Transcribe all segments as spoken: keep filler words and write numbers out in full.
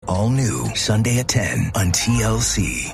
All new Sunday at ten on T L C.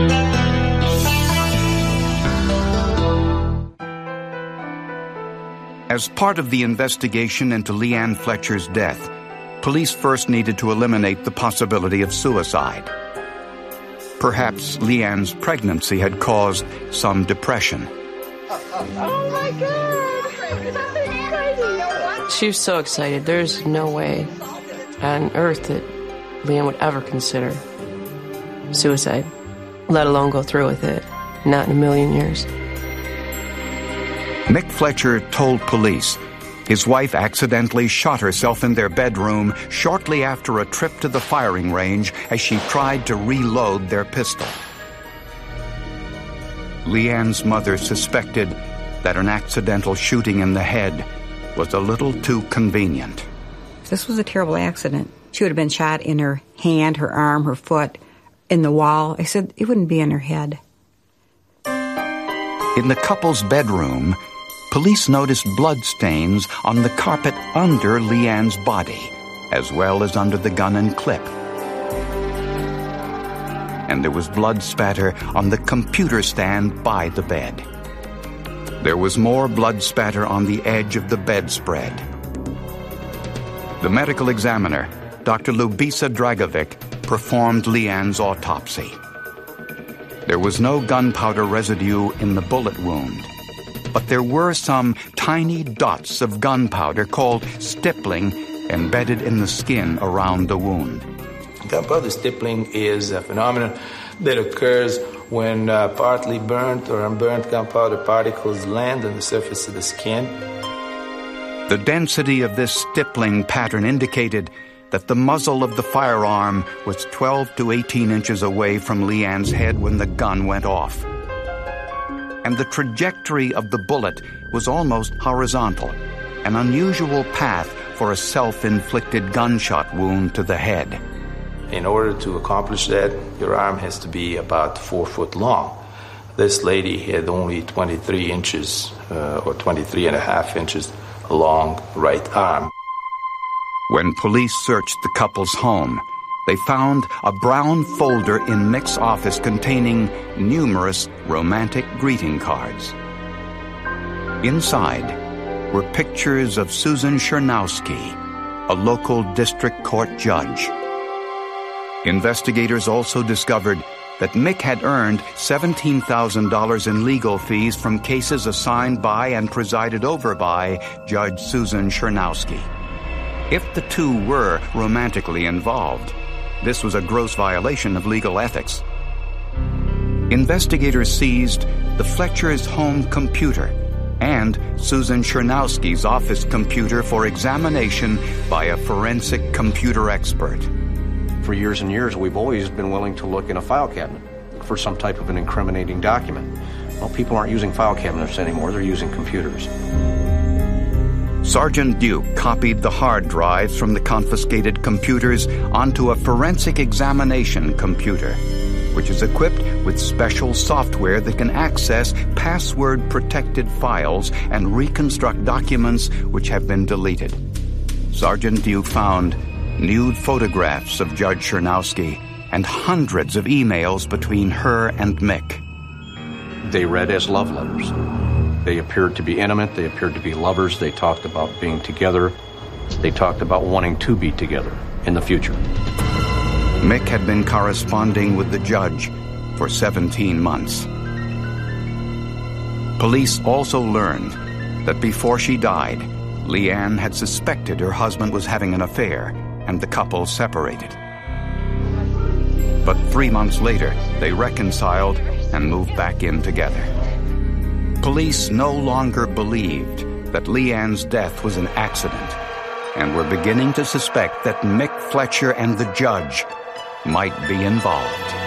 As part of the investigation into Leanne Fletcher's death, police first needed to eliminate the possibility of suicide. Perhaps Leanne's pregnancy had caused some depression. Oh my God! That's crazy! She was so excited. There's no way on earth that Leanne would ever consider suicide, let alone go through with it. Not in a million years. Mick Fletcher told police his wife accidentally shot herself in their bedroom shortly after a trip to the firing range as she tried to reload their pistol. Leanne's mother suspected that an accidental shooting in the head was a little too convenient. This was a terrible accident. She would have been shot in her hand, her arm, her foot, in the wall. I said it wouldn't be in her head. In the couple's bedroom, police noticed blood stains on the carpet under Leanne's body, as well as under the gun and clip. And there was blood spatter on the computer stand by the bed. There was more blood spatter on the edge of the bedspread. The medical examiner, Doctor Lubisa Dragovic, performed Leanne's autopsy. There was no gunpowder residue in the bullet wound, but there were some tiny dots of gunpowder called stippling embedded in the skin around the wound. Gunpowder stippling is a phenomenon that occurs when uh, partly burnt or unburnt gunpowder particles land on the surface of the skin. The density of this stippling pattern indicated that the muzzle of the firearm was twelve to eighteen inches away from Leanne's head when the gun went off. And the trajectory of the bullet was almost horizontal, an unusual path for a self-inflicted gunshot wound to the head. In order to accomplish that, your arm has to be about four foot long. This lady had only twenty-three inches uh, or twenty-three and a half inches long right arm. When police searched the couple's home, they found a brown folder in Mick's office containing numerous romantic greeting cards. Inside were pictures of Susan Chernowski, a local district court judge. Investigators also discovered that Mick had earned seventeen thousand dollars in legal fees from cases assigned by and presided over by Judge Susan Chernowski. If the two were romantically involved, this was a gross violation of legal ethics. Investigators seized the Fletcher's home computer and Susan Chernowski's office computer for examination by a forensic computer expert. For years and years, we've always been willing to look in a file cabinet for some type of an incriminating document. Well, people aren't using file cabinets anymore, they're using computers. Sergeant Duke copied the hard drives from the confiscated computers onto a forensic examination computer, which is equipped with special software that can access password-protected files and reconstruct documents which have been deleted. Sergeant Duke found nude photographs of Judge Chernowski and hundreds of emails between her and Mick. They read as love letters. They appeared to be intimate. They appeared to be lovers. They talked about being together. They talked about wanting to be together in the future. Mick had been corresponding with the judge for seventeen months. Police also learned that before she died, Leanne had suspected her husband was having an affair, and the couple separated. But three months later, they reconciled and moved back in together. Police no longer believed that Leanne's death was an accident and were beginning to suspect that Mick Fletcher and the judge might be involved.